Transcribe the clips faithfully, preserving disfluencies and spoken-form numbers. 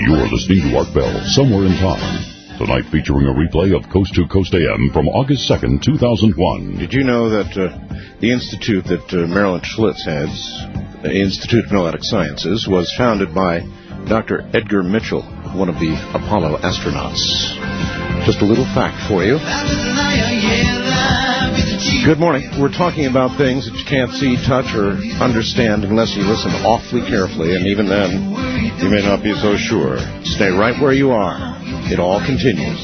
You're listening to Art Bell, Somewhere in Time. Tonight featuring a replay of Coast to Coast A M from August second, two thousand one. Did you know that uh, the institute that uh, Marilyn Schlitz heads, the Institute of Noetic Sciences, was founded by Doctor Edgar Mitchell, one of the Apollo astronauts? Just a little fact for you. Good morning. We're talking about things that you can't see, touch, or understand unless you listen awfully carefully, and even then, you may not be so sure. Stay right where you are. It all continues.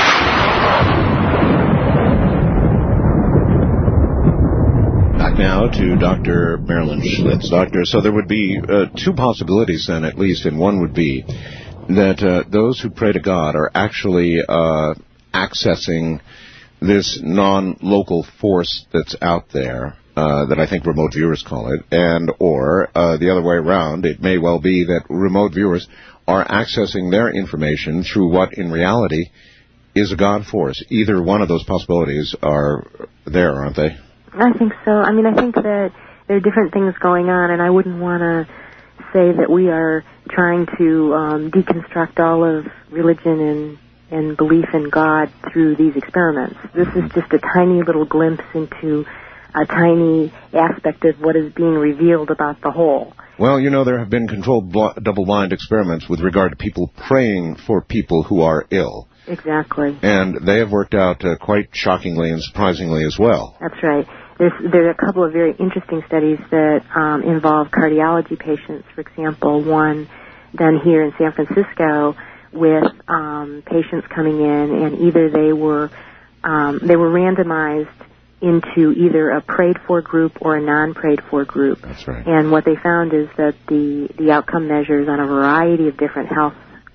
Back now to Doctor Marilyn Schlitz. Doctor, so there would be uh, two possibilities then, at least, and one would be that uh, those who pray to God are actually uh, accessing this non-local force that's out there, uh, that I think remote viewers call it, and or uh, the other way around, it may well be that remote viewers are accessing their information through what in reality is a God force. Either one of those possibilities are there, aren't they? I think so. I mean, I think that there are different things going on, and I wouldn't want to say that we are trying to um, deconstruct all of religion and, and belief in God through these experiments. This is just a tiny little glimpse into a tiny aspect of what is being revealed about the whole. Well, you know, there have been controlled bl- double-blind experiments with regard to people praying for people who are ill. Exactly. And they have worked out uh, quite shockingly and surprisingly as well. That's right. There's, there are a couple of very interesting studies that um, involve cardiology patients, for example, one done here in San Francisco with um, patients coming in, and either they were um, they were randomized into either a prayed-for group or a non-prayed-for group. That's right. And what they found is that the, the outcome measures on a variety of different health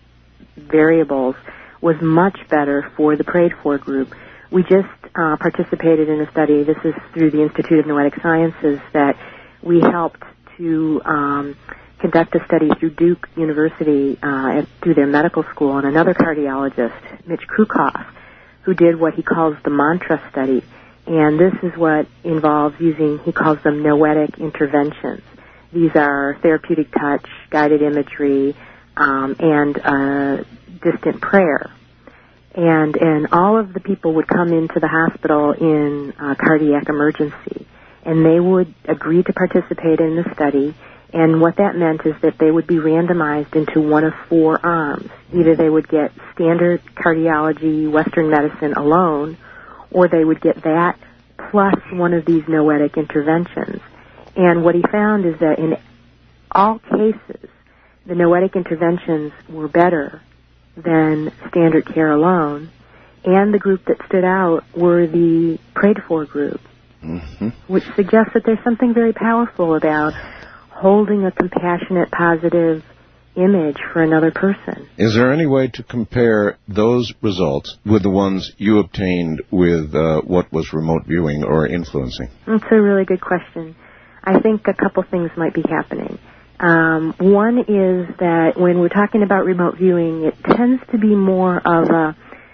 variables was much better for the prayed-for group. We just uh, participated in a study, this is through the Institute of Noetic Sciences, that we helped to um, conduct a study through Duke University, uh, through their medical school, and another cardiologist, Mitch Krukoff, who did what he calls the mantra study. And this is what involves using, he calls them noetic interventions. These are therapeutic touch, guided imagery, um, and uh, distant prayer. And and all of the people would come into the hospital in uh, cardiac emergency, and they would agree to participate in the study. And what that meant is that they would be randomized into one of four arms. Either they would get standard cardiology, Western medicine alone, or they would get that plus one of these noetic interventions. And what he found is that in all cases, the noetic interventions were better than standard care alone, and the group that stood out were the prayed-for group, mm-hmm. which suggests that there's something very powerful about holding a compassionate, positive image for another person. Is there any way to compare those results with the ones you obtained with uh, what was remote viewing or influencing? That's a really good question. I think a couple things might be happening. Um, one is that when we're talking about remote viewing, it tends to be more of a,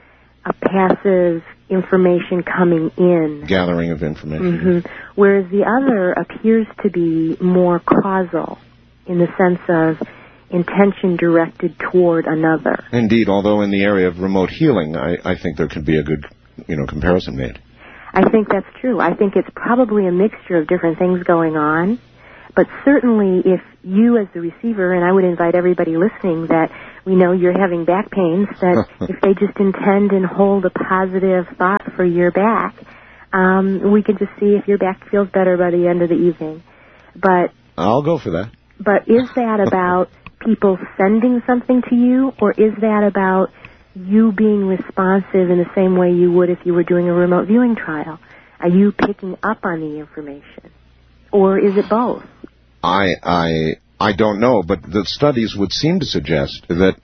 a passive information coming in. Gathering of information. Mm-hmm. Whereas the other appears to be more causal in the sense of intention directed toward another. Indeed, although in the area of remote healing, I, I think there could be a good, you know, comparison made. I think that's true. I think it's probably a mixture of different things going on, but certainly if you as the receiver, and I would invite everybody listening that we know you're having back pains, that if they just intend and hold a positive thought for your back, um, we can just see if your back feels better by the end of the evening. But I'll go for that. But is that about people sending something to you, or is that about you being responsive in the same way you would if you were doing a remote viewing trial? Are you picking up on the information, or is it both? I I I don't know, but the studies would seem to suggest that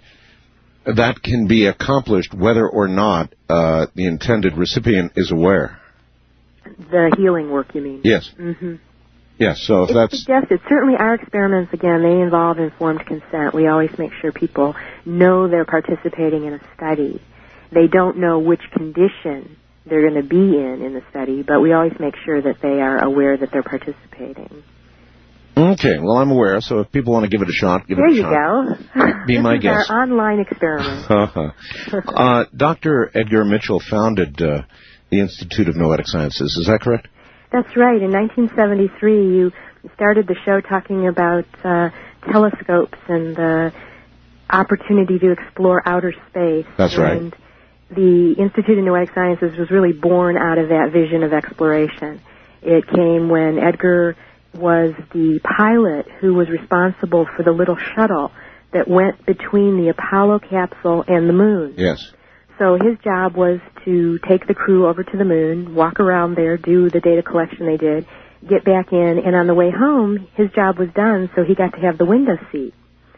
that can be accomplished whether or not uh, the intended recipient is aware. The healing work, you mean? Yes. Mm-hmm. Yes, so if it's that's... suggested. Certainly our experiments, again, they involve informed consent. We always make sure people know they're participating in a study. They don't know which condition they're going to be in in the study, but we always make sure that they are aware that they're participating. Okay, well, I'm aware, so if people want to give it a shot, give there it a shot. There you go. Be this my is guest. Our online experiment. uh, Doctor Edgar Mitchell founded uh, the Institute of Noetic Sciences. Is that correct? That's right. In nineteen seventy-three, you started the show talking about uh, telescopes and the opportunity to explore outer space. That's right. And the Institute of Noetic Sciences was really born out of that vision of exploration. It came when Edgar was the pilot who was responsible for the little shuttle that went between the Apollo capsule and the moon. Yes. So his job was to take the crew over to the moon, walk around there, do the data collection they did, get back in, and on the way home, his job was done, so he got to have the window seat.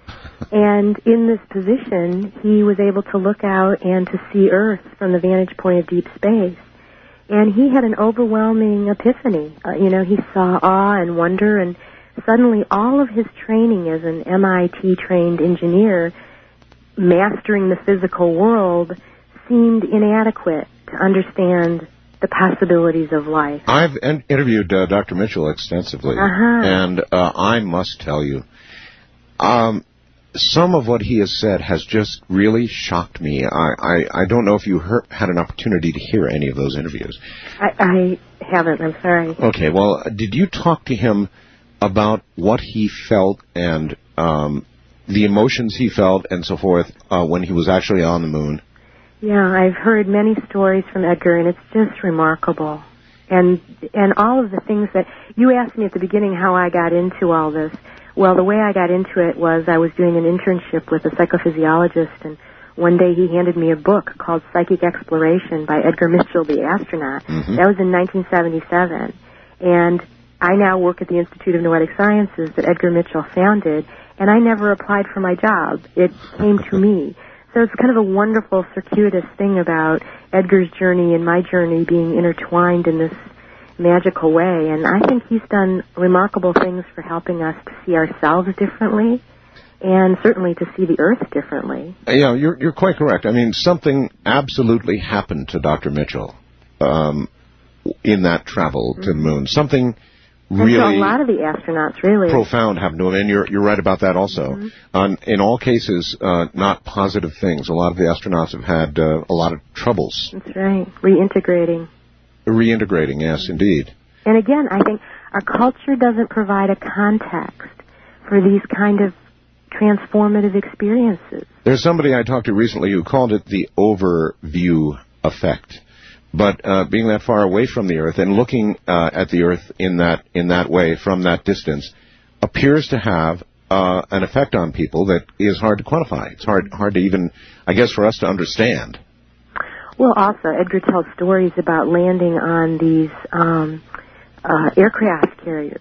And in this position, he was able to look out and to see Earth from the vantage point of deep space. And he had an overwhelming epiphany. Uh, you know, he saw awe and wonder, and suddenly all of his training as an M I T-trained engineer, mastering the physical world, seemed inadequate to understand the possibilities of life. I've en- interviewed uh, Doctor Mitchell extensively, uh-huh. and uh, I must tell you, um, some of what he has said has just really shocked me. I, I, I don't know if you heard, had an opportunity to hear any of those interviews. I, I haven't, I'm sorry. Okay, well, did you talk to him about what he felt and um, the emotions he felt and so forth uh, when he was actually on the moon? Yeah, I've heard many stories from Edgar, and it's just remarkable. And and all of the things that you asked me at the beginning how I got into all this. Well, the way I got into it was I was doing an internship with a psychophysiologist, and one day he handed me a book called Psychic Exploration by Edgar Mitchell, the astronaut. Mm-hmm. That was in nineteen seventy-seven. And I now work at the Institute of Noetic Sciences that Edgar Mitchell founded, and I never applied for my job. It came to me. So it's kind of a wonderful, circuitous thing about Edgar's journey and my journey being intertwined in this magical way. And I think he's done remarkable things for helping us to see ourselves differently and certainly to see the Earth differently. Yeah, you're, you're quite correct. I mean, something absolutely happened to Doctor Mitchell um, in that travel to the moon. Something really and so a lot of the astronauts, really. profound happened to him, and you're, you're right about that also. Mm-hmm. Um, in all cases, uh, not positive things. A lot of the astronauts have had uh, a lot of troubles. That's right, reintegrating. Reintegrating, yes, indeed. And again, I think our culture doesn't provide a context for these kind of transformative experiences. There's somebody I talked to recently who called it the overview effect. But uh, being that far away from the Earth and looking uh, at the Earth in that in that way, from that distance, appears to have uh, an effect on people that is hard to quantify. It's hard hard to even, I guess, for us to understand. Well, also, Edgar tells stories about landing on these um, uh, aircraft carriers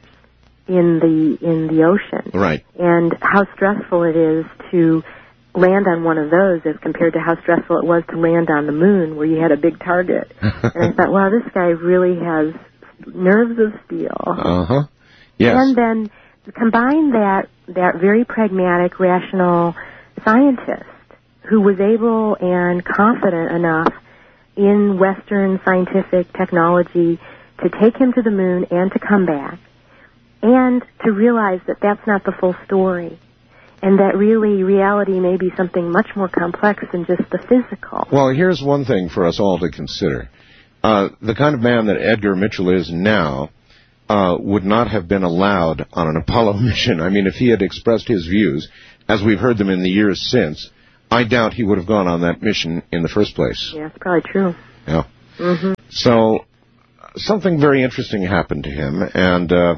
in the in the ocean, right? And how stressful it is to land on one of those as compared to how stressful it was to land on the moon, where you had a big target. And I thought, wow, this guy really has nerves of steel. Uh huh. Yes. And then combine that that very pragmatic, rational scientist who was able and confident enough in Western scientific technology to take him to the moon and to come back, and to realize that that's not the full story, and that really reality may be something much more complex than just the physical. Well, here's one thing for us all to consider. Uh, the kind of man that Edgar Mitchell is now uh, would not have been allowed on an Apollo mission. I mean, if he had expressed his views, as we've heard them in the years since, I doubt he would have gone on that mission in the first place. Yeah, it's probably true. Yeah. Mm-hmm. So, something very interesting happened to him, and uh,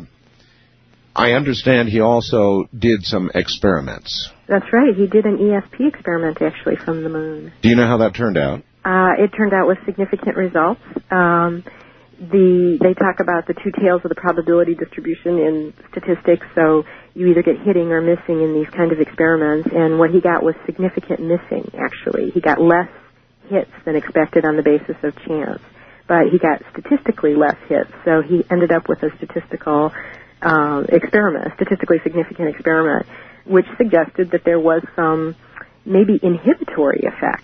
I understand he also did some experiments. That's right. He did an E S P experiment, actually, from the moon. Do you know how that turned out? Uh, it turned out with significant results. Um, the they talk about the two tails of the probability distribution in statistics, so you either get hitting or missing in these kind of experiments, and what he got was significant missing, actually. He got less hits than expected on the basis of chance, but he got statistically less hits, so he ended up with a statistical uh, experiment, a statistically significant experiment, which suggested that there was some maybe inhibitory effect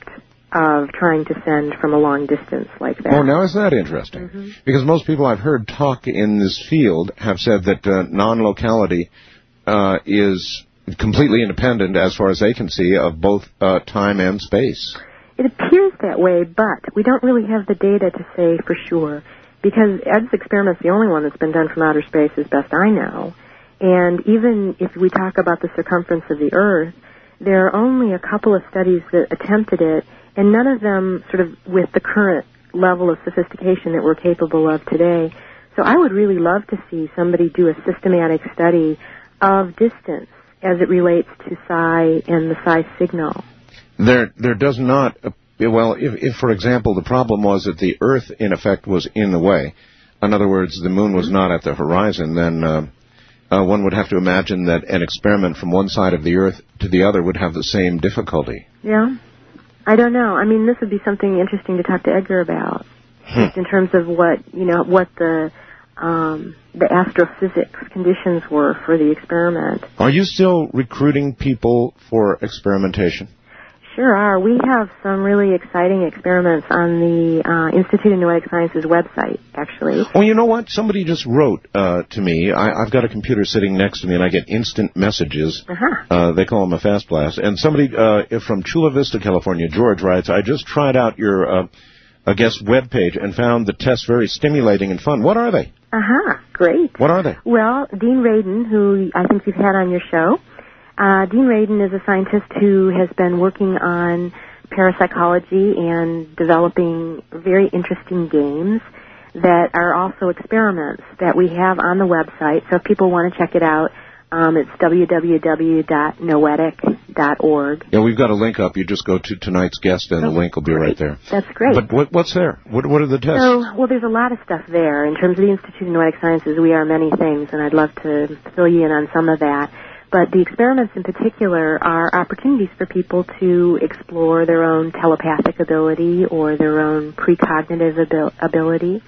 of trying to send from a long distance like that. Oh, now is that interesting? Mm-hmm. Because most people I've heard talk in this field have said that uh, non-locality uh, is completely independent, as far as they can see, of both uh, time and space. It appears that way, but we don't really have the data to say for sure, because Ed's experiment's the only one that's been done from outer space, as best I know. And even if we talk about the circumference of the Earth, there are only a couple of studies that attempted it, and none of them sort of with the current level of sophistication that we're capable of today. So I would really love to see somebody do a systematic study of distance as it relates to psi and the psi signal. There, there does not, uh, well, if, if, for example, the problem was that the Earth, in effect, was in the way, in other words, the moon was not at the horizon, then uh, uh, one would have to imagine that an experiment from one side of the Earth to the other would have the same difficulty. Yeah. I don't know. I mean, this would be something interesting to talk to Edgar about, Hmm. just in terms of what, you know, what the um, the astrophysics conditions were for the experiment. Are you still recruiting people for experimentation? Sure are. We have some really exciting experiments on the uh, Institute of Noetic Sciences website, actually. Well, you know what? Somebody just wrote uh, to me. I, I've got a computer sitting next to me, and I get instant messages. Uh-huh. Uh, they call them a fast blast. And somebody uh, from Chula Vista, California, George, writes, I just tried out your, uh, I guess, web page and found the tests very stimulating and fun. What are they? Uh-huh. Great. What are they? Well, Dean Radin, who I think you've had on your show, Uh, Dean Radin is a scientist who has been working on parapsychology and developing very interesting games that are also experiments that we have on the website. So if people want to check it out, um, it's w w w dot noetic dot org. Yeah, we've got a link up. You just go to tonight's guest, and the link will be right there. That's great. But what, what's there? What, what are the tests? So, well, there's a lot of stuff there. In terms of the Institute of Noetic Sciences, we are many things, and I'd love to fill you in on some of that. But the experiments in particular are opportunities for people to explore their own telepathic ability or their own precognitive abil- ability.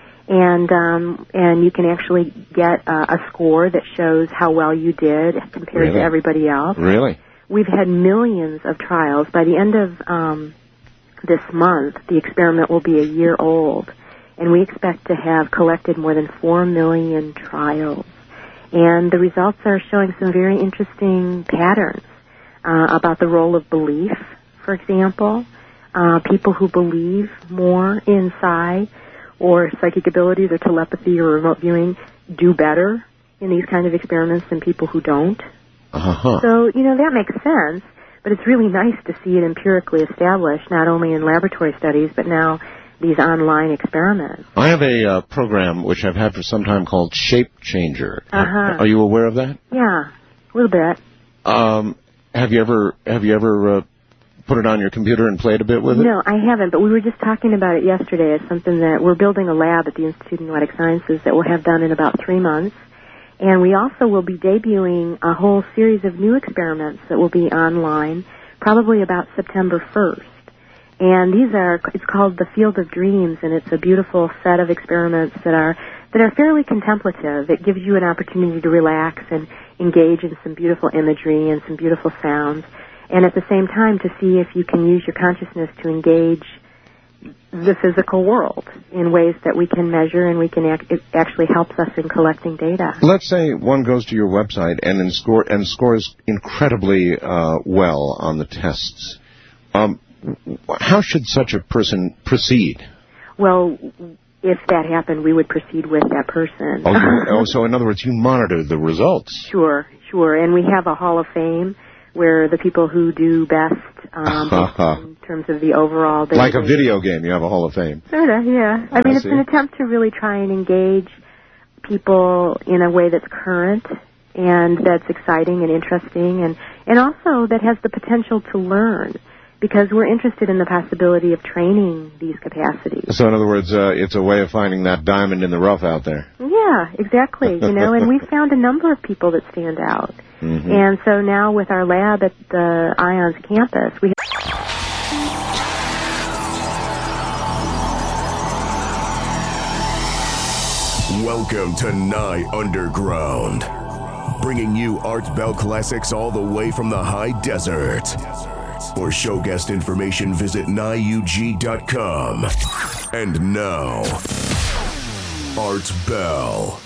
And um, and you can actually get uh, a score that shows how well you did compared Really? to everybody else. Really? We've had millions of trials. By the end of um, this month, the experiment will be a year old. And we expect to have collected more than four million trials. And the results are showing some very interesting patterns uh, about the role of belief, for example. Uh, people who believe more in psi or psychic abilities or telepathy or remote viewing do better in these kind of experiments than people who don't. Uh-huh. So, you know, that makes sense, but it's really nice to see it empirically established, not only in laboratory studies, but now these online experiments. I have a uh, program which I've had for some time called Shape Changer. Uh-huh. Are you aware of that? Yeah, a little bit. Um, have you ever have you ever uh, put it on your computer and played a bit with it? No, I haven't, but we were just talking about it yesterday as something that we're building a lab at the Institute of Noetic Sciences that we'll have done in about three months. And we also will be debuting a whole series of new experiments that will be online, probably about September first. And these are, it's called The Field of Dreams, and it's a beautiful set of experiments that are that are fairly contemplative. It gives you an opportunity to relax and engage in some beautiful imagery and some beautiful sounds, and at the same time to see if you can use your consciousness to engage the physical world in ways that we can measure and we can act, it actually helps us in collecting data. Let's say one goes to your website and then score and scores incredibly uh, well on the tests. Um, how should such a person proceed? Well, if that happened, we would proceed with that person. Oh, you, oh, so in other words, you monitor the results. Sure, sure. And we have a Hall of Fame where the people who do best um, in terms of the overall... Like a video game, you have a Hall of Fame. Sort of, yeah. I mean, I it's see. an attempt to really try and engage people in a way that's current and that's exciting and interesting and, and also that has the potential to learn, because we're interested in the possibility of training these capacities. So in other words, uh, it's a way of finding that diamond in the rough out there. Yeah, exactly. You know, and we've found a number of people that stand out. Mm-hmm. And so now with our lab at the IONS campus, we Welcome to Nye Underground, bringing you Art Bell classics all the way from the high desert. For show guest information, visit N I U G dot com. And now, Art Bell.